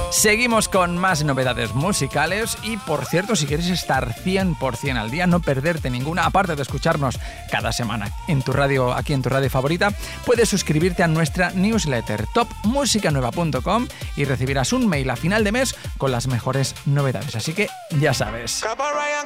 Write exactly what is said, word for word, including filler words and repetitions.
Seguimos con más novedades musicales y, por cierto, si quieres estar cien por ciento al día, no perderte ninguna, aparte de escucharnos cada semana en tu radio, aquí en tu radio favorita, puedes suscribirte a nuestra newsletter top música nueva punto com y recibirás un mail a final de mes con las mejores novedades. Así que ya sabes. Grab a Ryan,